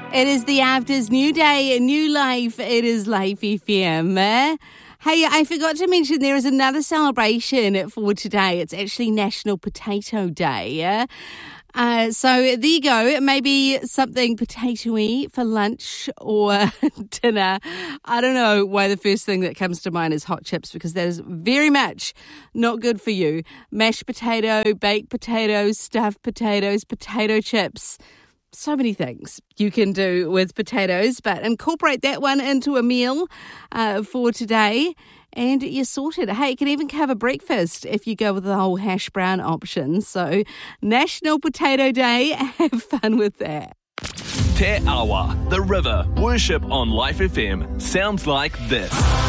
It is the Afters, new day, new life. It is Life FM. Hey, I forgot to mention there is another celebration for today. It's actually National Potato Day. So there you go. Maybe something potato-y for lunch or dinner. I don't know why the first thing that comes to mind is hot chips, because that is very much not good for you. Mashed potato, baked potatoes, stuffed potatoes, potato chips. So many things you can do with potatoes, but incorporate that one into a meal for today and you're sorted. Hey, you can even cover breakfast if you go with the whole hash brown option. So National Potato Day, have fun with that. Te Awa, the river, worship on Life FM sounds like this.